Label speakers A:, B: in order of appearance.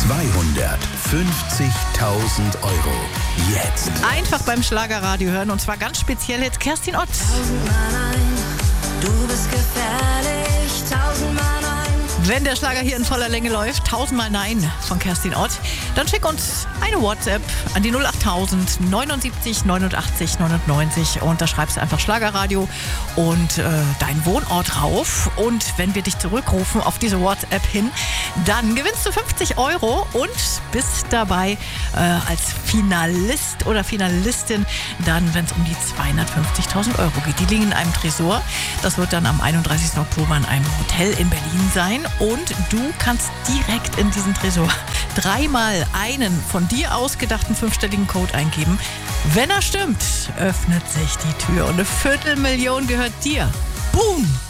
A: 250.000 Euro. Jetzt.
B: Einfach beim Schlagerradio hören und zwar ganz speziell jetzt Kerstin Ott.
C: 1000-mal ein, du bist gefährlich, 1000-mal ein.
B: Wenn der Schlager hier in voller Länge läuft, 1000-mal Nein von Kerstin Ott, dann schick uns eine WhatsApp an die 08000 79 89 99 und da schreibst du einfach Schlagerradio und deinen Wohnort rauf. Und wenn wir dich zurückrufen auf diese WhatsApp hin, dann gewinnst du 50 Euro und bist dabei als Finalist oder Finalistin dann, wenn es um die 250.000 Euro geht. Die liegen in einem Tresor. Das wird dann am 31. Oktober in einem Hotel in Berlin sein. Und du kannst direkt in diesen Tresor dreimal einen von dir ausgedachten 5-stelligen Code eingeben. Wenn er stimmt, öffnet sich die Tür und 250.000 gehört dir. Boom!